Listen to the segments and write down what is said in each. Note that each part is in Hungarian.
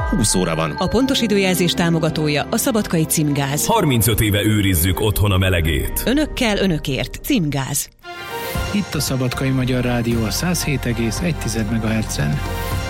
20 óra van. A pontos időjelzés támogatója a Szabadkai Címgáz. 35 éve őrizzük otthon a melegét. Önökkel, önökért. Címgáz. Itt a Szabadkai Magyar Rádió a 107,1 MHz-en.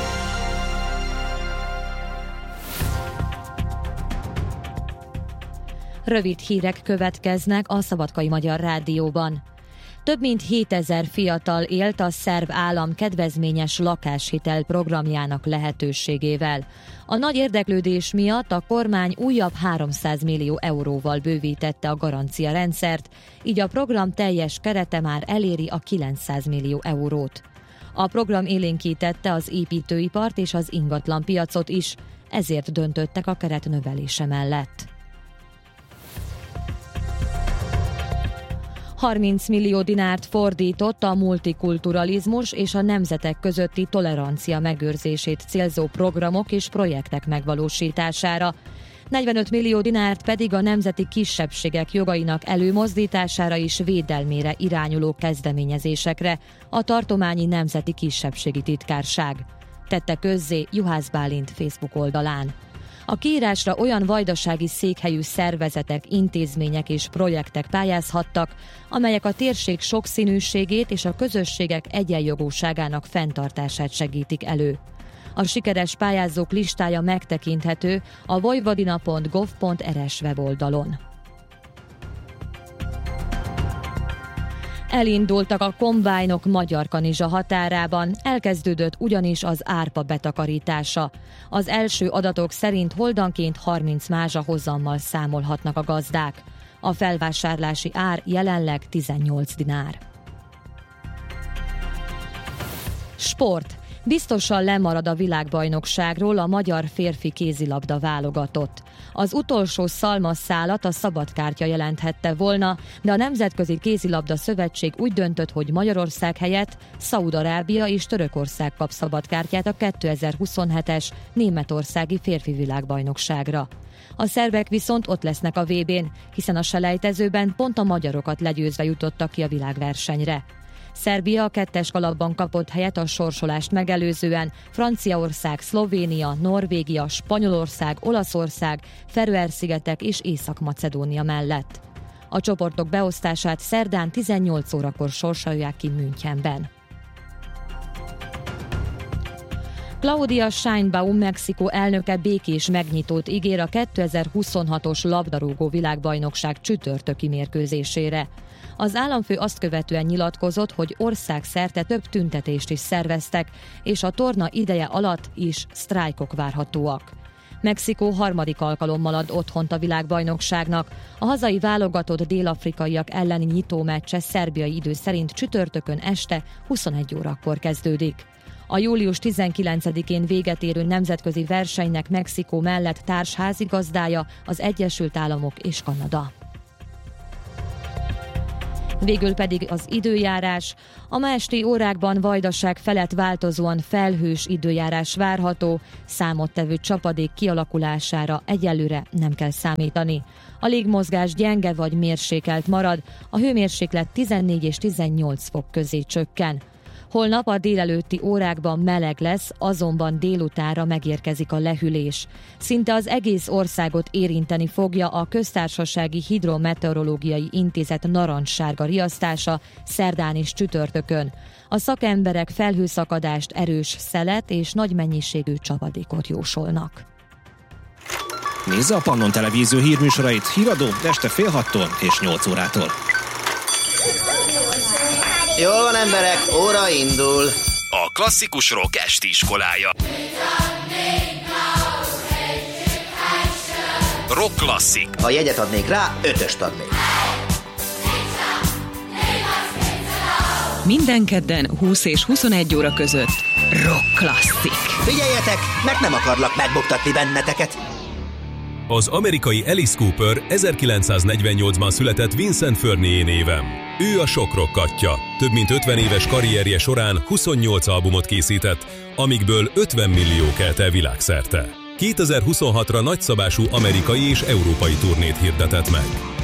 Rövid hírek következnek a Szabadkai Magyar Rádióban. Több mint 7000 fiatal élt a szerb állam kedvezményes lakáshitel programjának lehetőségével. A nagy érdeklődés miatt a kormány újabb 300 millió euróval bővítette a garancia rendszert, így a program teljes kerete már eléri a 900 millió eurót. A program élénkítette az építőipart és az ingatlanpiacot is, ezért döntöttek a keret növelése mellett. 30 millió dinárt fordított a multikulturalizmus és a nemzetek közötti tolerancia megőrzését célzó programok és projektek megvalósítására. 45 millió dinárt pedig a nemzeti kisebbségek jogainak előmozdítására és védelmére irányuló kezdeményezésekre a Tartományi Nemzeti Kisebbségi Titkárság. Tette közzé Juhász Bálint Facebook oldalán. A kiírásra olyan vajdasági székhelyű szervezetek, intézmények és projektek pályázhattak, amelyek a térség sokszínűségét és a közösségek egyenjogúságának fenntartását segítik elő. A sikeres pályázók listája megtekinthető a vojvodina.gov.rs weboldalon. Elindultak a kombájnok Magyarkanizsa határában, elkezdődött ugyanis az árpa betakarítása. Az első adatok szerint holdanként 30 mázsa hozammal számolhatnak a gazdák. A felvásárlási ár jelenleg 18 dinár. Sport. Biztosan lemarad a világbajnokságról a magyar férfi kézilabda válogatott. Az utolsó szalmasszálat a szabadkártya jelenthette volna, de a Nemzetközi Kézilabda Szövetség úgy döntött, hogy Magyarország helyett Szaúd-Arábia és Törökország kap szabadkártyát a 2027-es németországi férfi világbajnokságra. A szerbek viszont ott lesznek a VB-n, hiszen a selejtezőben pont a magyarokat legyőzve jutottak ki a világversenyre. Szerbia a 2-es kalapban kapott helyet a sorsolást megelőzően, Franciaország, Szlovénia, Norvégia, Spanyolország, Olaszország, Feröer-szigetek és Észak-Macedónia mellett. A csoportok beosztását szerdán 18 órakor sorsolják ki Münchenben. Claudia Sheinbaum Mexikó elnöke békés megnyitót ígér a 2026-os labdarúgó világbajnokság csütörtöki mérkőzésére. Az államfő azt követően nyilatkozott, hogy országszerte több tüntetést is szerveztek, és a torna ideje alatt is sztrájkok várhatóak. Mexikó harmadik alkalommal ad otthont a világbajnokságnak. A hazai válogatott dél-afrikaiak elleni nyitómeccse szerbiai idő szerint csütörtökön este 21 órakor kezdődik. A július 19-én véget érő nemzetközi versenynek Mexikó mellett társházigazdája az Egyesült Államok és Kanada. Végül pedig az időjárás. A ma esti órákban Vajdaság felett változóan felhős időjárás várható, számottevő csapadék kialakulására egyelőre nem kell számítani. A légmozgás gyenge vagy mérsékelt marad, a hőmérséklet 14 és 18 fok közé csökken. Holnap a délelőtti órákban meleg lesz, azonban délutánra megérkezik a lehűlés. Szinte az egész országot érinteni fogja a Köztársasági Hidrometeorológiai Intézet narancssárga riasztása szerdán és csütörtökön. A szakemberek felhőszakadást, erős szelet és nagy mennyiségű csapadékot jósolnak. Nézze a Pannon Televízió hírműsorait híradó este fél 6-tól és 8 órától. Jól van, emberek, óra indul. A klasszikus rock esti iskolája. Rock klasszik. Ha jegyet adnék rá, 5-öst adnék. Minden kedden 20 és 21 óra között Rock klasszik. Figyeljetek, mert nem akarlak megbuktatni benneteket. Az amerikai Alice Cooper 1948-ban született Vincent Furnier néven. Ő a sok rockatja. Több mint 50 éves karrierje során 28 albumot készített, amikből 50 millió kelt el világszerte. 2026-ra nagyszabású amerikai és európai turnét hirdetett meg.